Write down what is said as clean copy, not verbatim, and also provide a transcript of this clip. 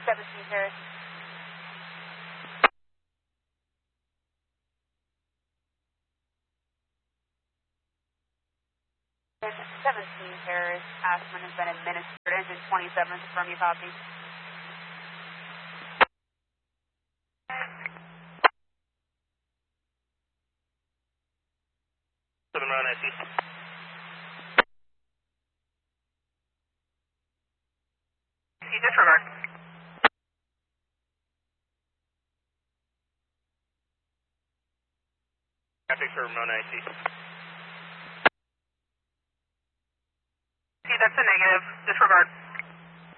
17 Paris. 17 Paris, Ashman has been administered. Engine 27, confirm you copy. Southern Run, I see. Disregard. Traffic for Ramona, I see. See, that's a negative. Disregard.